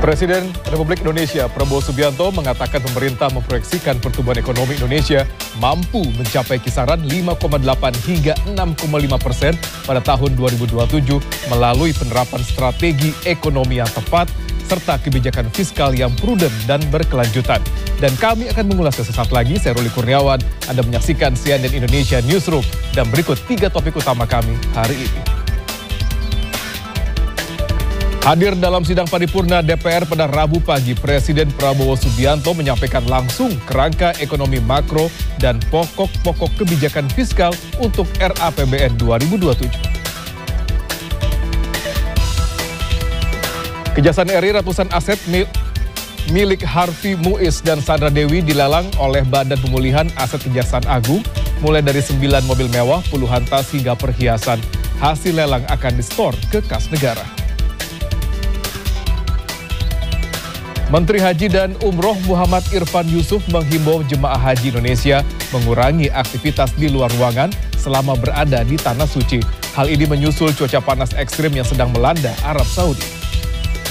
Presiden Republik Indonesia Prabowo Subianto mengatakan pemerintah memproyeksikan pertumbuhan ekonomi Indonesia mampu mencapai kisaran 5,8 hingga 6,5% pada tahun 2027 melalui penerapan strategi ekonomi yang tepat serta kebijakan fiskal yang prudent dan berkelanjutan. Dan kami akan mengulasnya sesaat lagi. Saya Ruli Kurniawan, Anda menyaksikan CNN Indonesia Newsroom, dan berikut 3 topik utama kami hari ini. Hadir dalam sidang paripurna DPR pada Rabu pagi, Presiden Prabowo Subianto menyampaikan langsung kerangka ekonomi makro dan pokok-pokok kebijakan fiskal untuk RAPBN 2027. Kejaksaan RI ratusan aset milik Harvey Muiz dan Sandra Dewi dilelang oleh Badan Pemulihan Aset Kejaksaan Agung, mulai dari 9 mobil mewah, puluhan tas hingga perhiasan. Hasil lelang akan disetor ke kas negara. Menteri Haji dan Umroh Muhammad Irfan Yusuf menghimbau jemaah haji Indonesia mengurangi aktivitas di luar ruangan selama berada di Tanah Suci. Hal ini menyusul cuaca panas ekstrim yang sedang melanda Arab Saudi.